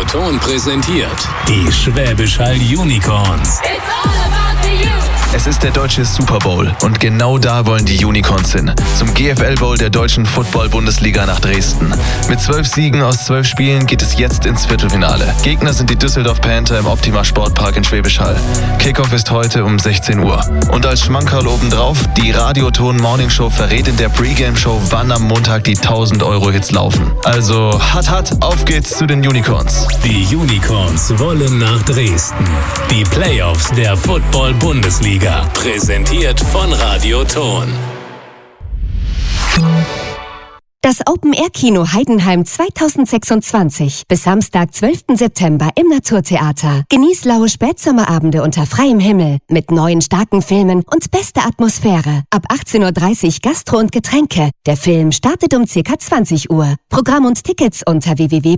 Radioton präsentiert die Schwäbisch Hall Unicorns. Es ist der deutsche Super Bowl und genau da wollen die Unicorns hin. Zum GFL Bowl der deutschen Football-Bundesliga nach Dresden. Mit 12 Siegen aus 12 Spielen geht es jetzt ins Viertelfinale. Gegner sind die Düsseldorf Panther im Optima Sportpark in Schwäbisch Hall. Kickoff ist heute um 16 Uhr. Und als Schmankerl obendrauf, die Radioton Morning Show verrät in der Pre-Game-Show, wann am Montag die 1000-Euro-Hits laufen. Also, auf geht's zu den Unicorns. Die Unicorns wollen nach Dresden. Die Playoffs der Football-Bundesliga. Präsentiert von Radioton. Das Open-Air-Kino Heidenheim 2026 bis Samstag, 12. September im Naturtheater. Genieß laue Spätsommerabende unter freiem Himmel mit neuen starken Filmen und bester Atmosphäre. Ab 18.30 Uhr Gastro und Getränke. Der Film startet um ca. 20 Uhr. Programm und Tickets unter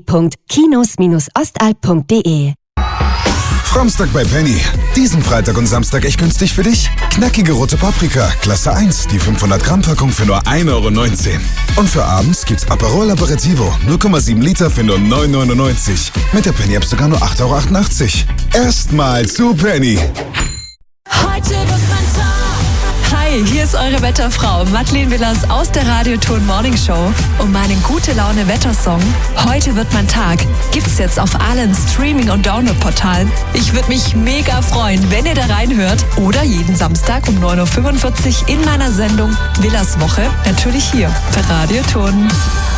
www.kinos-ostalb.de. Samstag bei Penny. Diesen Freitag und Samstag echt günstig für dich? Knackige rote Paprika, Klasse 1, die 500 Gramm Packung für nur 1,19 Euro. Und für abends gibt's Aperol Aperitivo, 0,7 Liter für nur 9,99 Euro. Mit der Penny-App sogar nur 8,88 Euro. Erstmal zu Penny. Heute wird man Tag. Hi, hier ist eure Wetterfrau Madeleine Willers aus der Radioton Morning Show. Und meinen Gute-Laune-Wettersong Heute wird mein Tag gibt's jetzt auf allen Streaming- und Download-Portalen. Ich würde mich mega freuen, wenn ihr da reinhört. Oder jeden Samstag um 9.45 Uhr in meiner Sendung Willers Woche, natürlich hier bei Radioton.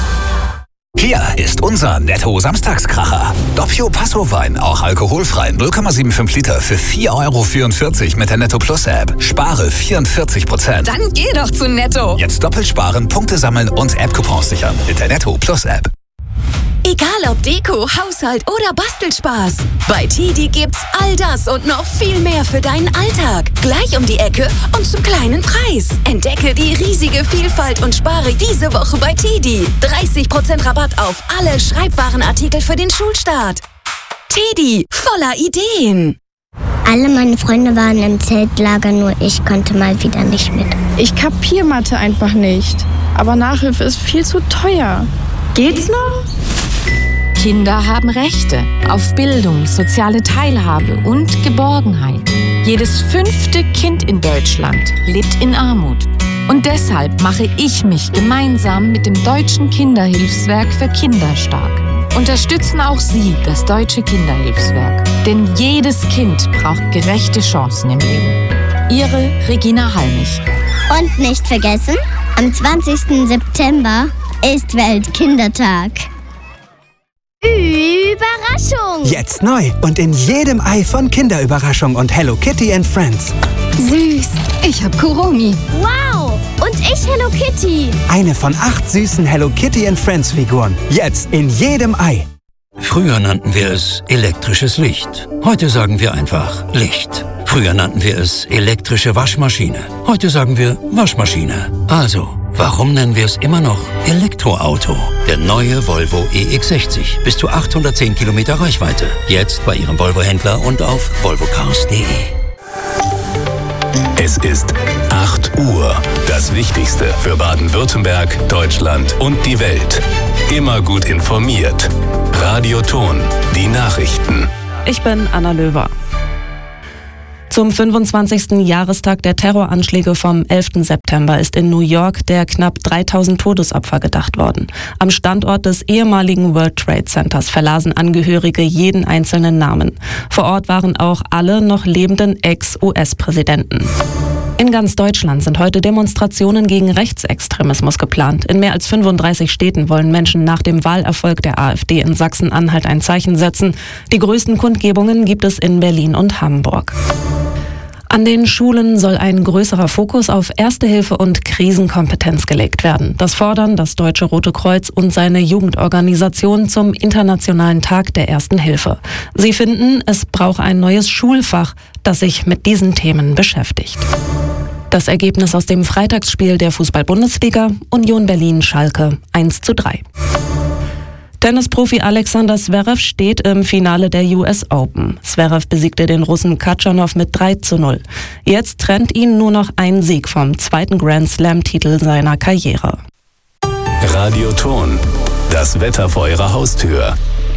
Hier ist unser Netto-Samstagskracher. Doppio Passo-Wein, auch alkoholfrei, 0,75 Liter für 4,44 Euro mit der Netto Plus App. Spare 44%. Dann geh doch zu Netto. Jetzt doppelt sparen, Punkte sammeln und App-Coupons sichern mit der Netto Plus App. Egal ob Deko, Haushalt oder Bastelspaß. Bei TiDi gibt's all das und noch viel mehr für deinen Alltag. Gleich um die Ecke und zum kleinen Preis. Entdecke die riesige Vielfalt und spare diese Woche bei TiDi. 30% Rabatt auf alle Schreibwarenartikel für den Schulstart. TiDi, voller Ideen. Alle meine Freunde waren im Zeltlager, nur ich konnte mal wieder nicht mit. Ich kapiere Mathe einfach nicht. Aber Nachhilfe ist viel zu teuer. Geht's noch? Kinder haben Rechte auf Bildung, soziale Teilhabe und Geborgenheit. Jedes 5. Kind in Deutschland lebt in Armut. Und deshalb mache ich mich gemeinsam mit dem Deutschen Kinderhilfswerk für Kinder stark. Unterstützen auch Sie das Deutsche Kinderhilfswerk. Denn jedes Kind braucht gerechte Chancen im Leben. Ihre Regina Halmich. Und nicht vergessen, am 20. September ist Weltkindertag. Überraschung! Jetzt neu und in jedem Ei von Kinderüberraschung und Hello Kitty and Friends. Süß, ich hab Kuromi. Wow, und ich Hello Kitty. Eine von 8 süßen Hello Kitty and Friends Figuren. Jetzt in jedem Ei. Früher nannten wir es elektrisches Licht. Heute sagen wir einfach Licht. Früher nannten wir es elektrische Waschmaschine. Heute sagen wir Waschmaschine. Also, warum nennen wir es immer noch Elektroauto? Der neue Volvo EX60. Bis zu 810 Kilometer Reichweite. Jetzt bei Ihrem Volvo-Händler und auf volvocars.de. Es ist 8 Uhr. Das Wichtigste für Baden-Württemberg, Deutschland und die Welt. Immer gut informiert. Radioton, die Nachrichten. Ich bin Anna Löwer. Zum 25. Jahrestag der Terroranschläge vom 11. September ist in New York der knapp 3000 Todesopfer gedacht worden. Am Standort des ehemaligen World Trade Centers verlasen Angehörige jeden einzelnen Namen. Vor Ort waren auch alle noch lebenden Ex-US-Präsidenten. In ganz Deutschland sind heute Demonstrationen gegen Rechtsextremismus geplant. In mehr als 35 Städten wollen Menschen nach dem Wahlerfolg der AfD in Sachsen-Anhalt ein Zeichen setzen. Die größten Kundgebungen gibt es in Berlin und Hamburg. An den Schulen soll ein größerer Fokus auf Erste Hilfe und Krisenkompetenz gelegt werden. Das fordern das Deutsche Rote Kreuz und seine Jugendorganisation zum Internationalen Tag der Ersten Hilfe. Sie finden, es braucht ein neues Schulfach, das sich mit diesen Themen beschäftigt. Das Ergebnis aus dem Freitagsspiel der Fußball-Bundesliga: Union Berlin-Schalke 1:3. Tennisprofi Alexander Zverev steht im Finale der US Open. Zverev besiegte den Russen Katschanow mit 3:0. Jetzt trennt ihn nur noch ein Sieg vom 2. Grand Slam-Titel seiner Karriere. Radioton, das Wetter vor Ihrer Haustür.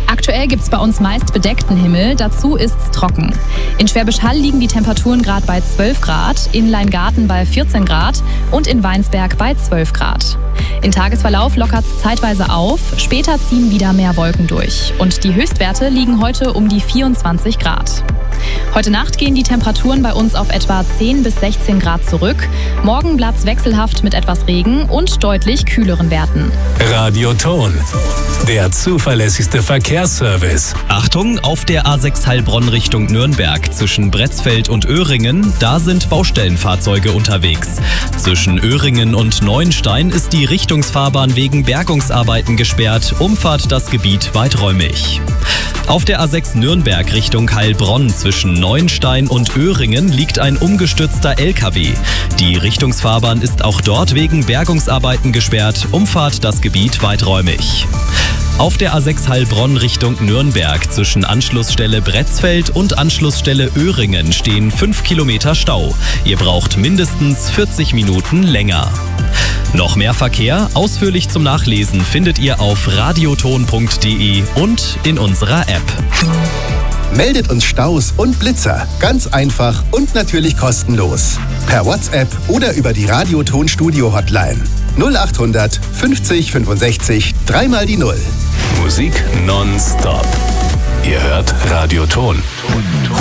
Aktuell gibt es bei uns meist bedeckten Himmel, dazu ist es trocken. In Schwäbisch Hall liegen die Temperaturen gerade bei 12 Grad, in Leingarten bei 14 Grad und in Weinsberg bei 12 Grad. Im Tagesverlauf lockert es zeitweise auf, später ziehen wieder mehr Wolken durch. Und die Höchstwerte liegen heute um die 24 Grad. Heute Nacht gehen die Temperaturen bei uns auf etwa 10 bis 16 Grad zurück. Morgen bleibt es wechselhaft mit etwas Regen und deutlich kühleren Werten. Radioton, der zuverlässigste Verkehrsservice. Achtung, auf der A6 Heilbronn Richtung Nürnberg zwischen Bretzfeld und Öhringen, da sind Baustellenfahrzeuge unterwegs. Zwischen Öhringen und Neuenstein ist die Richtungsfahrbahn wegen Bergungsarbeiten gesperrt, umfahrt das Gebiet weiträumig. Auf der A6 Nürnberg Richtung Heilbronn zwischen Neuenstein und Öhringen liegt ein umgestürzter LKW. Die Richtungsfahrbahn ist auch dort wegen Bergungsarbeiten gesperrt, umfahrt das Gebiet weiträumig. Auf der A6 Heilbronn Richtung Nürnberg zwischen Anschlussstelle Bretzfeld und Anschlussstelle Öhringen stehen 5 Kilometer Stau. Ihr braucht mindestens 40 Minuten länger. Noch mehr Verkehr, ausführlich zum Nachlesen, findet ihr auf radioton.de und in unserer App. Meldet uns Staus und Blitzer. Ganz einfach und natürlich kostenlos. Per WhatsApp oder über die Radioton Studio Hotline. 0800 50 65 3 die 0. Musik nonstop. Ihr hört Radioton.